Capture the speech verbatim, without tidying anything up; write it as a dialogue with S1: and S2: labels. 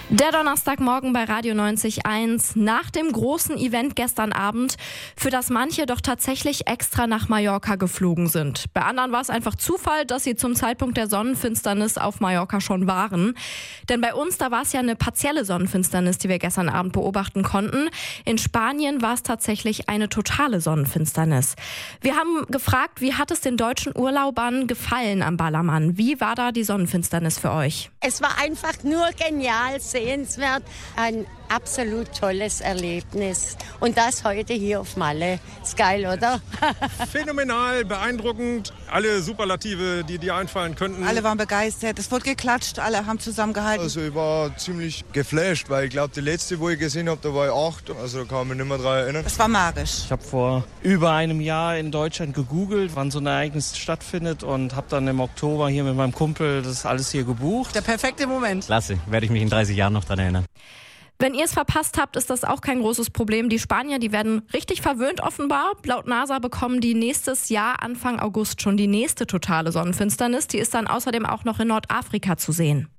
S1: Der Donnerstagmorgen bei Radio neunzig Komma eins nach dem großen Event gestern Abend, für das manche doch tatsächlich extra nach Mallorca geflogen sind. Bei anderen war es einfach Zufall, dass sie zum Zeitpunkt der Sonnenfinsternis auf Mallorca schon waren. Denn bei uns, da war es ja eine partielle Sonnenfinsternis, die wir gestern Abend beobachten konnten. In Spanien war es tatsächlich eine totale Sonnenfinsternis. Wir haben gefragt, wie hat es den deutschen Urlaubern gefallen am Ballermann? Wie war da die Sonnenfinsternis für euch?
S2: Es war einfach nur genial, sehenswert, ein absolut tolles Erlebnis. Und das heute hier auf Malle. Ist geil, oder?
S3: Phänomenal, beeindruckend. Alle Superlative, die dir einfallen könnten.
S4: Alle waren begeistert. Es wurde geklatscht, alle haben zusammengehalten.
S5: Also ich war ziemlich geflasht, weil ich glaube, die letzte, wo ich gesehen habe, da war ich acht. Also da kann ich mich nicht mehr daran erinnern.
S4: Es war magisch.
S6: Ich habe vor über einem Jahr in Deutschland gegoogelt, wann so ein Ereignis stattfindet und habe dann im Oktober hier mit meinem Kumpel das alles hier gebucht.
S4: Der perfekte Moment.
S7: Klasse, werde ich mich in dreißig Jahren noch dran erinnern.
S1: Wenn ihr es verpasst habt, ist das auch kein großes Problem. Die Spanier, die werden richtig verwöhnt offenbar. Laut NASA bekommen die nächstes Jahr, Anfang August, schon die nächste totale Sonnenfinsternis. Die ist dann außerdem auch noch in Nordafrika zu sehen.